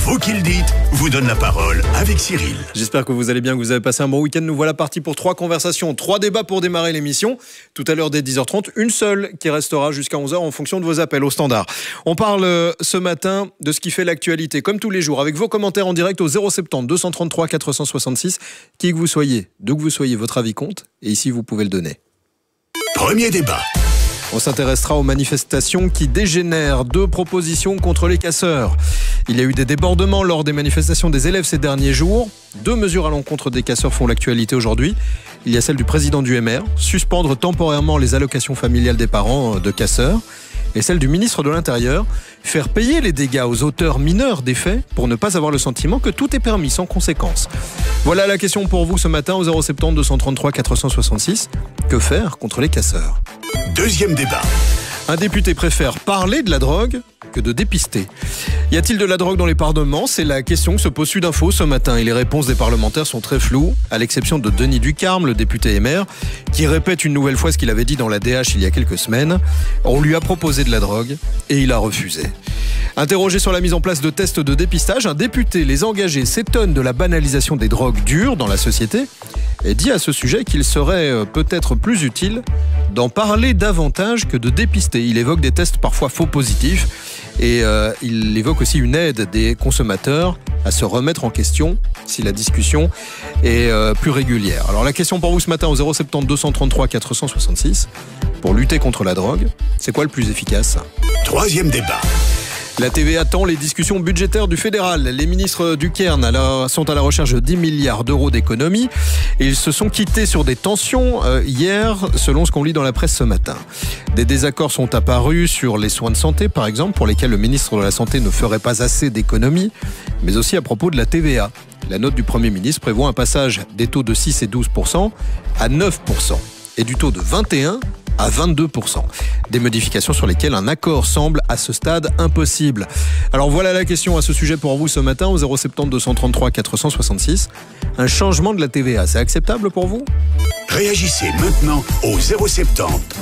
Vous qui le dites, vous donne la parole avec Cyril. J'espère que vous allez bien, que vous avez passé un bon week-end. Nous voilà partis pour 3 conversations, 3 débats pour démarrer l'émission. Tout à l'heure dès 10h30, une seule qui restera jusqu'à 11h en fonction de vos appels au standard. On parle ce matin de ce qui fait l'actualité, comme tous les jours, avec vos commentaires en direct au 070 233 466. Qui que vous soyez, d'où que vous soyez, votre avis compte. Et ici, vous pouvez le donner. Premier débat. On s'intéressera aux manifestations qui dégénèrent. 2 propositions contre les casseurs. Il y a eu des débordements lors des manifestations des élèves ces derniers jours. 2 mesures à l'encontre des casseurs font l'actualité aujourd'hui. Il y a celle du président du MR, suspendre temporairement les allocations familiales des parents de casseurs. Et celle du ministre de l'Intérieur, faire payer les dégâts aux auteurs mineurs des faits pour ne pas avoir le sentiment que tout est permis sans conséquence. Voilà la question pour vous ce matin au 070 233 466. Que faire contre les casseurs ? Deuxième débat. Un député préfère parler de la drogue que de dépister. Y a-t-il de la drogue dans les parlements ? C'est la question que se pose Sud Info ce matin et les réponses des parlementaires sont très floues, à l'exception de Denis Ducarme, le député MR, qui répète une nouvelle fois ce qu'il avait dit dans la DH il y a quelques semaines. On lui a proposé de la drogue et il a refusé. Interrogé sur la mise en place de tests de dépistage, un député, les engagés, s'étonne de la banalisation des drogues dures dans la société et dit à ce sujet qu'il serait peut-être plus utile d'en parler davantage que de dépister. Il évoque des tests parfois faux positifs et il évoque aussi une aide des consommateurs à se remettre en question si la discussion est plus régulière. Alors la question pour vous ce matin au 070 233 466, pour lutter contre la drogue, c'est quoi le plus efficace ? Troisième débat. La TVA attend les discussions budgétaires du fédéral. Les ministres du Cairn sont à la recherche de 10 milliards d'euros d'économies. Ils se sont quittés sur des tensions hier, selon ce qu'on lit dans la presse ce matin. Des désaccords sont apparus sur les soins de santé, par exemple, pour lesquels le ministre de la Santé ne ferait pas assez d'économies, mais aussi à propos de la TVA. La note du Premier ministre prévoit un passage des taux de 6 et 12% à 9% et du taux de 21% à 22%. Des modifications sur lesquelles un accord semble à ce stade impossible. Alors voilà la question à ce sujet pour vous ce matin au 070 233 466. Un changement de la TVA, c'est acceptable pour vous ? Réagissez maintenant au 070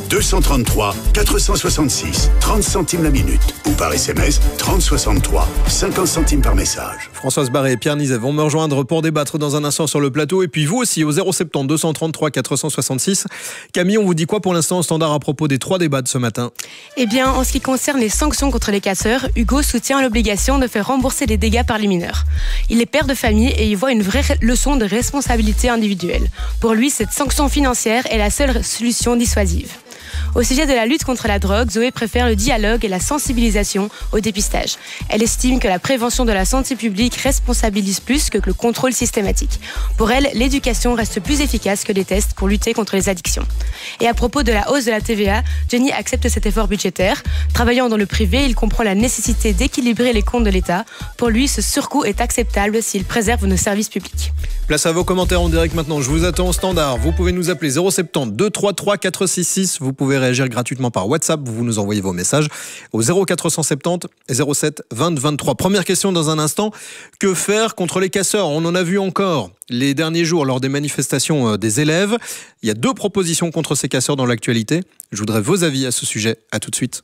233 466, 30 centimes la minute ou par SMS 3063, 50 centimes par message. Françoise Barré et Pierre Nizet vont me rejoindre pour débattre dans un instant sur le plateau et puis vous aussi au 070 233 466. Camille, on vous dit quoi pour l'instant au standard à propos des 3 débats de ce matin ? Eh bien, en ce qui concerne les sanctions contre les casseurs, Hugo soutient l'obligation de faire rembourser les dégâts par les mineurs. Il est père de famille et il voit une vraie leçon de responsabilité individuelle. Pour lui, cette sanction financière est la seule solution dissuasive. Au sujet de la lutte contre la drogue, Zoé préfère le dialogue et la sensibilisation au dépistage. Elle estime que la prévention de la santé publique responsabilise plus que le contrôle systématique. Pour elle, l'éducation reste plus efficace que les tests pour lutter contre les addictions. Et à propos de la hausse de la TVA, Jenny accepte cet effort budgétaire. Travaillant dans le privé, il comprend la nécessité d'équilibrer les comptes de l'État. Pour lui, ce surcoût est acceptable s'il préserve nos services publics. Place à vos commentaires en direct maintenant. Je vous attends au standard. Vous pouvez nous appeler 070 233 466. Vous pouvez réagir gratuitement par WhatsApp. Vous nous envoyez vos messages au 0470 07 20 23. Première question dans un instant. Que faire contre les casseurs ? On en a vu encore les derniers jours lors des manifestations des élèves. Il y a 2 propositions contre ces casseurs dans l'actualité. Je voudrais vos avis à ce sujet. À tout de suite.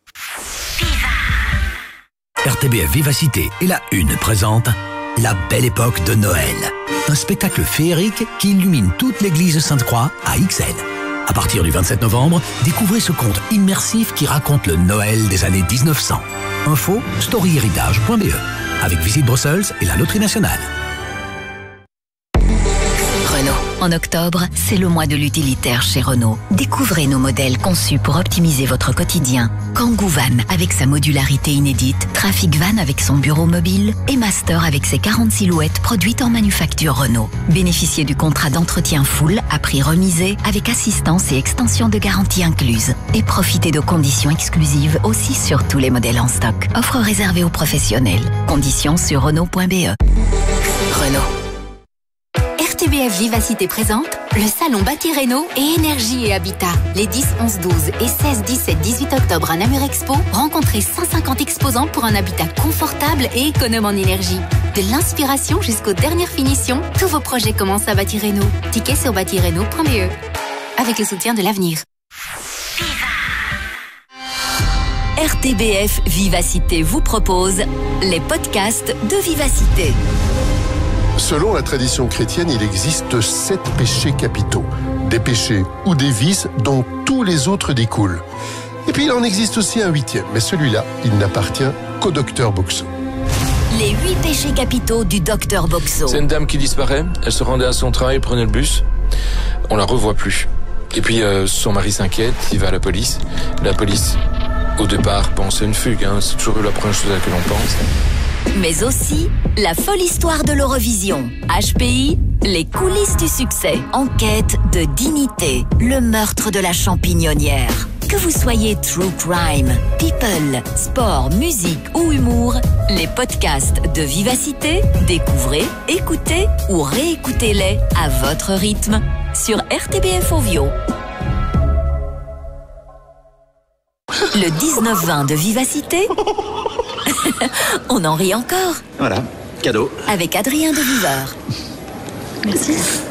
RTBF Vivacité et la Une présente La Belle Époque de Noël. Un spectacle féerique qui illumine toute l'église Sainte-Croix à Ixelles. À partir du 27 novembre, découvrez ce conte immersif qui raconte le Noël des années 1900. Info, storyhéritage.be, avec Visite Bruxelles et la Loterie Nationale. Renault. En octobre, c'est le mois de l'utilitaire chez Renault. Découvrez nos modèles conçus pour optimiser votre quotidien. Kangoo Van avec sa modularité inédite, Trafic Van avec son bureau mobile et Master avec ses 40 silhouettes produites en manufacture Renault. Bénéficiez du contrat d'entretien full à prix remisé avec assistance et extension de garantie incluse. Et profitez de conditions exclusives aussi sur tous les modèles en stock. Offre réservée aux professionnels. Conditions sur Renault.be. Renault. RTBF Vivacité présente le salon Bâti Réno et Énergie et Habitat. Les 10, 11, 12 et 16, 17, 18 octobre à Namur Expo, rencontrez 150 exposants pour un habitat confortable et économe en énergie. De l'inspiration jusqu'aux dernières finitions, tous vos projets commencent à Bâti Réno. Tickets sur bâtiréno.be. Avec le soutien de l'avenir. RTBF Vivacité vous propose les podcasts de Vivacité. Selon la tradition chrétienne, il existe 7 péchés capitaux. Des péchés ou des vices dont tous les autres découlent. Et puis il en existe aussi un 8e, mais celui-là, il n'appartient qu'au docteur Boxo. Les 8 péchés capitaux du docteur Boxo. C'est une dame qui disparaît, elle se rendait à son travail, prenait le bus, on la revoit plus. Et puis son mari s'inquiète, il va à la police. La police, au départ, pense à une fugue, c'est toujours la première chose à laquelle on pense. Mais aussi la folle histoire de l'Eurovision. HPI, les coulisses du succès. Enquête de dignité, le meurtre de la champignonnière. Que vous soyez true crime, people, sport, musique ou humour, les podcasts de Vivacité, découvrez, écoutez ou réécoutez-les à votre rythme sur RTBF Ovio. Le 19-20 de Vivacité, on en rit encore. Voilà, cadeau. Avec Adrien de Viveur. Merci.